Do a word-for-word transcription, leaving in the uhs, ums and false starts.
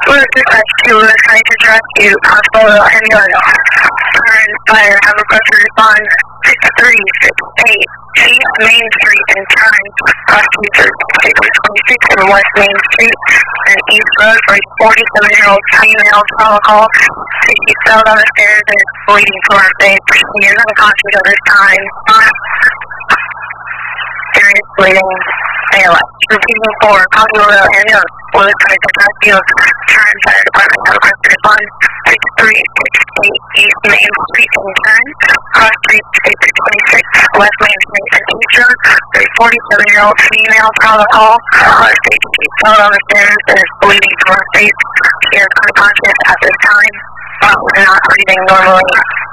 Lewis dispatch to Lewis United Rescue, Hospital ambulance. Current fire, have requested to respond six three six eight East Main Street and turn prosecutors six twenty-six and West Main Street and East Road for a forty-seven-year-old female call. She fell down the stairs and is bleeding from her face. She is unconscious at this time. Serious bleeding. A L S. Repeating for Hospital ambulance. Lewis United Rescue, current fire department, have requested to respond six three six eight East Main Street and turn cross street six twenty-six West Main Street and East Road. A forty-seven-year-old female call. She fell down the stairs and is bleeding from her face. She is unconscious at this time, but not breathing normally.